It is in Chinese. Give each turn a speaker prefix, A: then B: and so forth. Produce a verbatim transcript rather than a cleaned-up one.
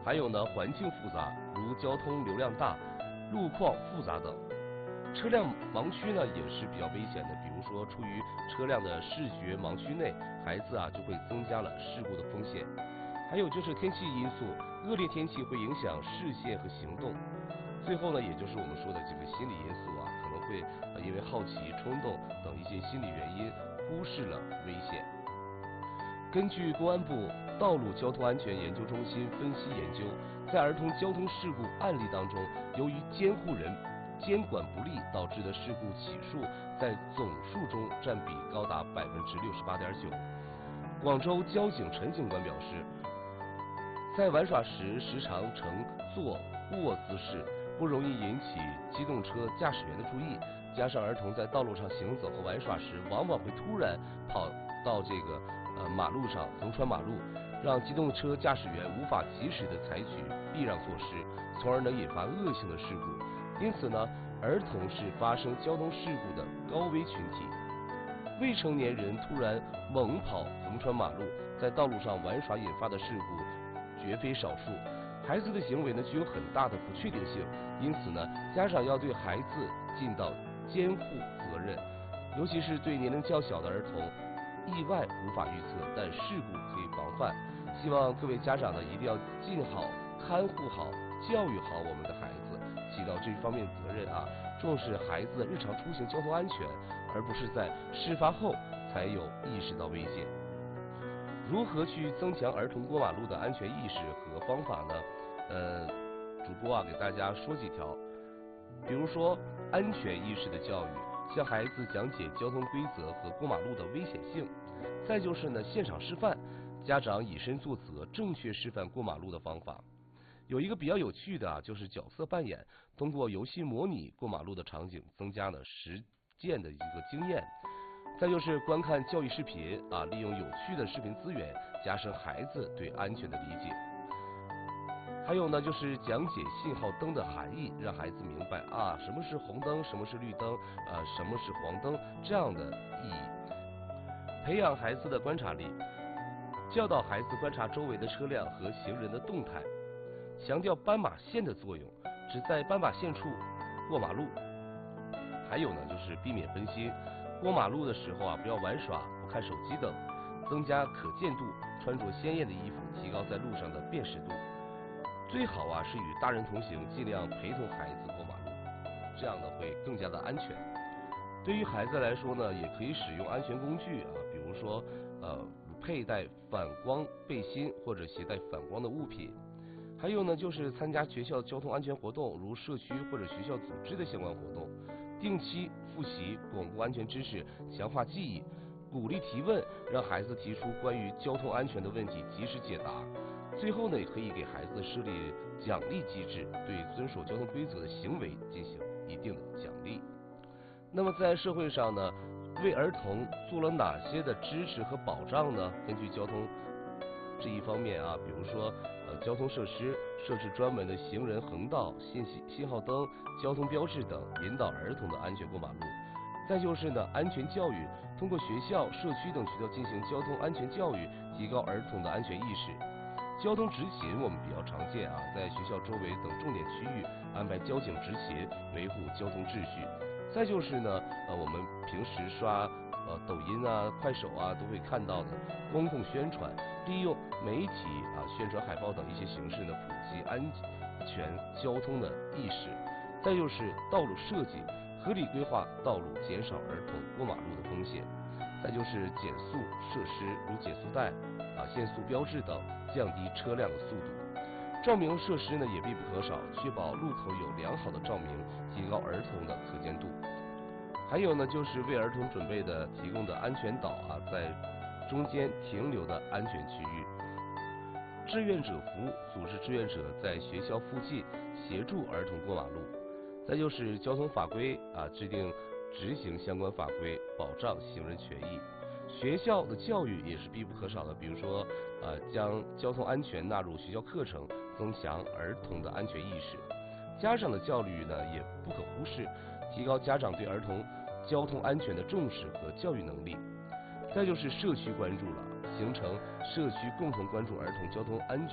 A: 还有呢，环境复杂，如交通流量大、路况复杂等。车辆盲区呢也是比较危险的，比如说处于车辆的视觉盲区内，孩子啊就会增加了事故的风险。还有就是天气因素，恶劣天气会影响视线和行动。最后呢，也就是我们说的这个心理因素啊，可能会呃因为好奇、冲动等一些心理原因，忽视了危险。根据公安部道路交通安全研究中心分析研究，在儿童交通事故案例当中，由于监护人监管不力导致的事故起数，在总数中占比高达百分之六十八点九。广州交警陈警官表示，在玩耍时时常乘坐卧姿势，不容易引起机动车驾驶员的注意，加上儿童在道路上行走和玩耍时，往往会突然跑到这个呃马路上横穿马路，让机动车驾驶员无法及时的采取避让措施，从而呢引发恶性的事故。因此呢，儿童是发生交通事故的高危群体。未成年人突然猛跑横穿马路，在道路上玩耍引发的事故绝非少数。孩子的行为呢具有很大的不确定性，因此呢，家长要对孩子尽到监护责任，尤其是对年龄较小的儿童，意外无法预测，但事故可以防范。希望各位家长呢一定要尽好看护好、教育好我们的孩子，起到这方面责任啊，重视孩子的日常出行交通安全，而不是在事发后才有意识到危险。如何去增强儿童过马路的安全意识和方法呢？呃，主播啊给大家说几条，比如说安全意识的教育，向孩子讲解交通规则和过马路的危险性。再就是呢，现场示范，家长以身作则，正确示范过马路的方法。有一个比较有趣的啊，就是角色扮演，通过游戏模拟过马路的场景，增加了实践的一个经验。再就是观看教育视频啊，利用有趣的视频资源，加深孩子对安全的理解。还有呢，就是讲解信号灯的含义，让孩子明白啊，什么是红灯，什么是绿灯，啊，什么是黄灯这样的意义。培养孩子的观察力，教导孩子观察周围的车辆和行人的动态，强调斑马线的作用，只在斑马线处过马路。还有呢，就是避免分心，过马路的时候啊，不要玩耍、不看手机等，增加可见度，穿着鲜艳的衣服，提高在路上的辨识度。最好啊是与大人同行，尽量陪同孩子过马路，这样呢会更加的安全。对于孩子来说呢，也可以使用安全工具啊，比如说呃佩戴反光背心或者携带反光的物品。还有呢，就是参加学校交通安全活动，如社区或者学校组织的相关活动，定期复习，巩固安全知识，强化记忆，鼓励提问，让孩子提出关于交通安全的问题，及时解答。最后呢，也可以给孩子设立奖励机制，对遵守交通规则的行为进行一定的奖励。那么在社会上呢，为儿童做了哪些的支持和保障呢？根据交通这一方面啊，比如说呃交通设施设置专门的行人横道、信息信号灯、交通标志等，引导儿童的安全过马路。再就是呢，安全教育，通过学校、社区等渠道进行交通安全教育，提高儿童的安全意识。交通执勤我们比较常见啊，在学校周围等重点区域安排交警执勤，维护交通秩序。再就是呢，呃，我们平时刷呃抖音啊、快手啊都会看到的公共宣传，利用媒体啊宣传海报等一些形式呢，普及安全交通的意识。再就是道路设计，合理规划道路，减少儿童过马路的风险。再就是减速设施，如减速带啊、限速标志等，降低车辆的速度。照明设施呢也必不可少，确保路口有良好的照明，提高儿童的可见度。还有呢，就是为儿童准备的提供的安全岛啊，在中间停留的安全区域。志愿者服务，组织志愿者在学校附近协助儿童过马路。再就是交通法规啊，制定执行相关法规，保障行人权益。学校的教育也是必不可少的，比如说呃，将交通安全纳入学校课程，增强儿童的安全意识。家长的教育呢也不可忽视，提高家长对儿童交通安全的重视和教育能力。再就是社区关注了，形成社区共同关注儿童交通安全